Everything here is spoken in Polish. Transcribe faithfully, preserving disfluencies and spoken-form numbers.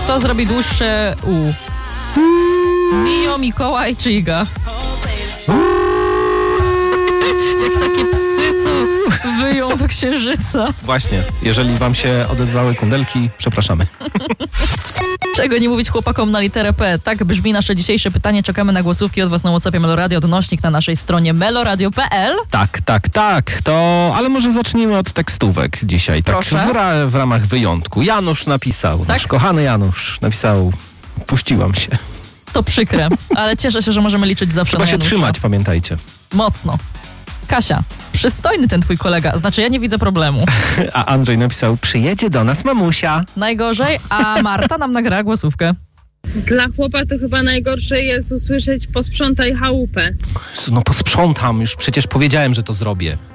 Kto zrobi dłuższe U? Mio, Mikołaj czy Iga? Jak takie psy, co wyją do księżyca. Właśnie, jeżeli wam się odezwały kundelki, przepraszamy. Czego nie mówić chłopakom na literę P? Tak brzmi nasze dzisiejsze pytanie. Czekamy na głosówki od was na WhatsAppie Meloradio. Odnośnik na naszej stronie meloradio kropka p l. Tak, tak, tak. To, ale może zacznijmy od tekstówek dzisiaj. Tak Proszę. w, ra, w ramach wyjątku. Janusz napisał, tak? Nasz kochany Janusz napisał, puściłam się. To przykre, ale cieszę się, że możemy liczyć zawsze Trzeba na się Janusza. trzymać, pamiętajcie. Mocno. Kasia, przystojny ten twój kolega, znaczy ja nie widzę problemu. A Andrzej napisał, przyjedzie do nas mamusia. Najgorzej, a Marta nam nagrała głosówkę. Dla chłopa to chyba najgorsze jest usłyszeć posprzątaj chałupę. No posprzątam, już przecież powiedziałem, że to zrobię.